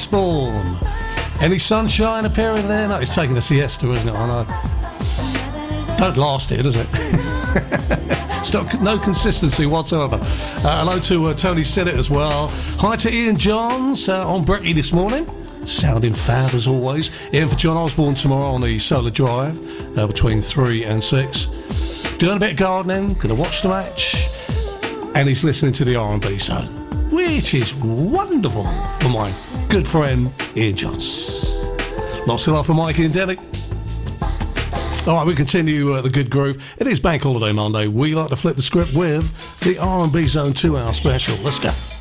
Spawn. Any sunshine appearing there? No, it's taking a siesta, isn't it? I know. Don't last here, does it? It's no consistency whatsoever. Hello to Tony Sinnott as well. Hi to Ian Johns on Brekkie this morning. Sounding fab as always. In for John Osborne tomorrow on the Solar Drive between 3 and 6. Doing a bit of gardening, going to watch the match. And he's listening to the R&B Zone, which is wonderful for my good friend Ian Johns. Lots of love for Mikey and Derek. All right, we continue the good groove. It is Bank Holiday Monday. We like to flip the script with the R&B Zone 2-hour special. Let's go.